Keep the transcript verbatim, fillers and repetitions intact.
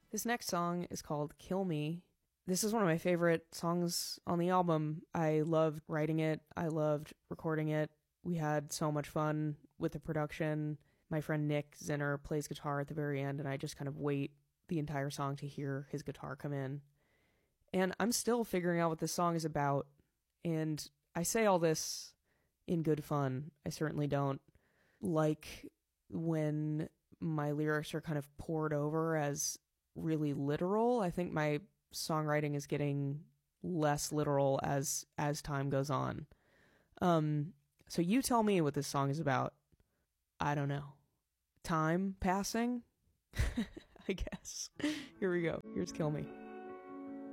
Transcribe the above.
This next song is called Kill Me. This is one of my favorite songs on the album. I loved writing it. I loved recording it. We had so much fun with the production. My friend Nick Zinner plays guitar at the very end, and I just kind of wait the entire song to hear his guitar come in. And I'm still figuring out what this song is about. And I say all this in good fun. I certainly don't like when my lyrics are kind of poured over as really literal. I think my songwriting is getting less literal as as time goes on. Um, so you tell me what this song is about. I don't know. Time passing? I guess. Here we go. Here's Kill Me.